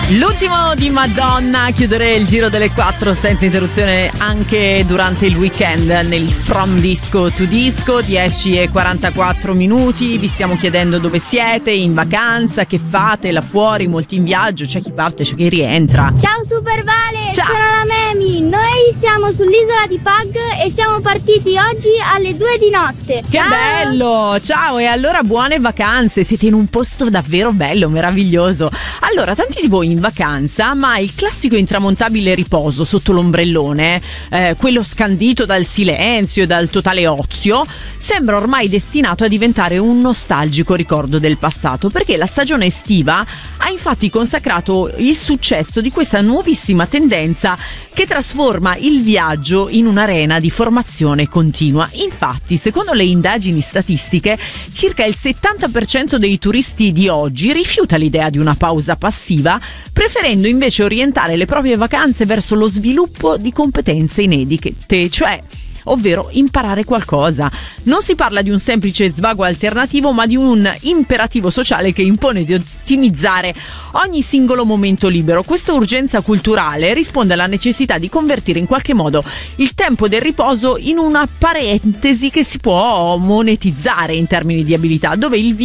L'ultimo di Madonna, chiudere il giro delle 4 senza interruzione anche durante il weekend nel From Disco to Disco, 10:44 minuti. Vi stiamo chiedendo dove siete, in vacanza, che fate là fuori, molti in viaggio, c'è chi parte, c'è chi rientra. Ciao Super Vale, Ciao. sono la Memi. Noi siamo sull'isola di Pag e siamo partiti oggi alle 2 di notte. Che bello! Ciao, e allora buone vacanze, siete in un posto davvero bello, meraviglioso. Allora, tanti di voi in vacanza, ma il classico intramontabile riposo sotto l'ombrellone, quello scandito dal silenzio e dal totale ozio, sembra ormai destinato a diventare un nostalgico ricordo del passato, perché la stagione estiva ha infatti consacrato il successo di questa nuovissima tendenza che trasforma il viaggio in un'arena di formazione continua. Infatti, secondo le indagini statistiche, circa il 70% dei turisti di oggi rifiuta l'idea di una pausa passiva, preferendo invece orientare le proprie vacanze verso lo sviluppo di competenze inedite, cioè ovvero imparare qualcosa. Non si parla di un semplice svago alternativo, ma di un imperativo sociale che impone di ottimizzare ogni singolo momento libero. Questa urgenza culturale risponde alla necessità di convertire in qualche modo il tempo del riposo in una parentesi che si può monetizzare in termini di abilità, dove il